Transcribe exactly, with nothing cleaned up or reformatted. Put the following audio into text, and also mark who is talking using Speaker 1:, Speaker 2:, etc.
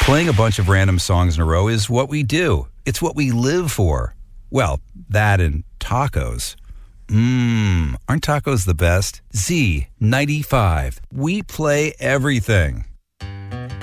Speaker 1: Playing a bunch of random songs in a row is what we do. It's what we live for. Well, that and tacos. Mmm, aren't tacos the best? Z ninety-five. We play everything.